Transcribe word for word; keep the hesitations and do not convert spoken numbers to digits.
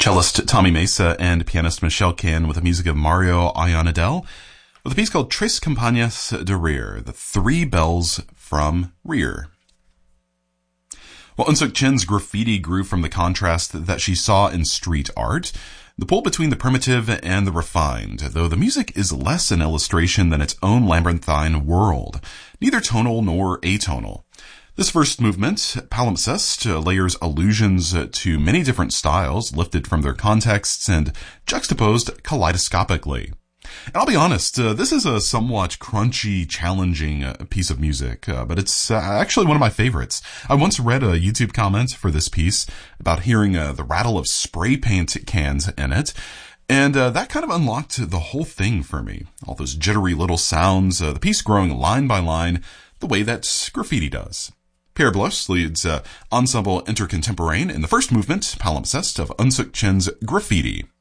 cellist Tommy Mesa and pianist Michelle Can with the music of Mario Ayanadel with a piece called Tres Campanas de Rear, the three bells from Rear. Well, Eunsook Chin's graffiti grew from the contrast that she saw in street art, the pull between the primitive and the refined, though the music is less an illustration than its own labyrinthine world, neither tonal nor atonal. This first movement, palimpsest, layers allusions to many different styles lifted from their contexts and juxtaposed kaleidoscopically. And I'll be honest, uh, this is a somewhat crunchy, challenging uh, piece of music, uh, but it's uh, actually one of my favorites. I once read a YouTube comment for this piece about hearing uh, the rattle of spray paint cans in it, and uh, that kind of unlocked the whole thing for me. All those jittery little sounds, uh, the piece growing line by line, the way that graffiti does. Pierre Bloch leads uh, Ensemble Intercontemporain in the first movement, palimpsest, of Eunsook Chin's Graffiti.